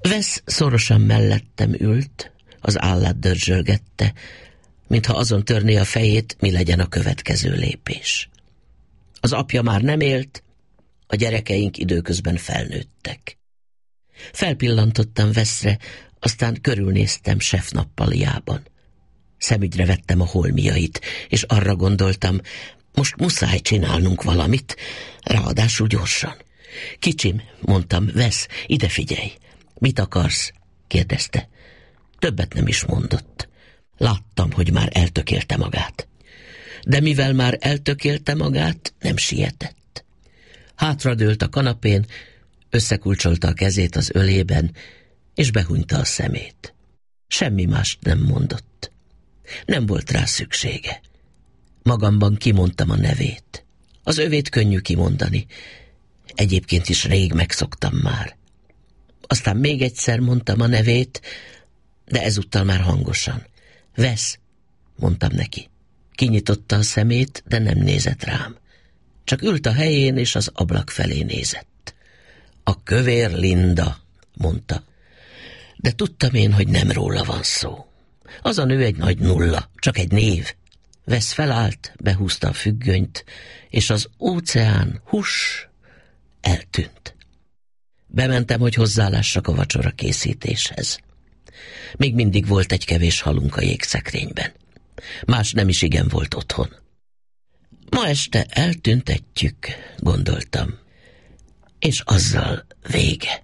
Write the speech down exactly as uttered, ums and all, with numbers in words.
Vesz szorosan mellettem ült, az állát dörzsölgette, mintha azon törné a fejét, mi legyen a következő lépés. Az apja már nem élt, a gyerekeink időközben felnőttek. Felpillantottam Veszre, aztán körülnéztem Sef nappaliában. Szemügyre vettem a holmiait, és arra gondoltam, most muszáj csinálnunk valamit, ráadásul gyorsan. Kicsim, mondtam, Vesz, ide figyelj. Mit akarsz? Kérdezte. Többet nem is mondott. Láttam, hogy már eltökélte magát. De mivel már eltökélte magát, nem sietett. Hátradőlt a kanapén, összekulcsolta a kezét az ölében, és behunyta a szemét. Semmi mást nem mondott. Nem volt rá szüksége. Magamban kimondtam a nevét. Az övét könnyű kimondani. Egyébként is rég megszoktam már. Aztán még egyszer mondtam a nevét, de ezúttal már hangosan. Vesz, mondtam neki. Kinyitotta a szemét, de nem nézett rám. Csak ült a helyén, és az ablak felé nézett. A kövér Linda, mondta. De tudtam én, hogy nem róla van szó. Az a nő egy nagy nulla, csak egy név. Vesz felállt, behúzta a függönyt, és az óceán, hus, eltűnt. Bementem, hogy hozzálássak a vacsora készítéshez. Még mindig volt egy kevés halunk a jégszekrényben. Más nem is igen volt otthon. Ma este eltüntetjük, gondoltam, és azzal vége.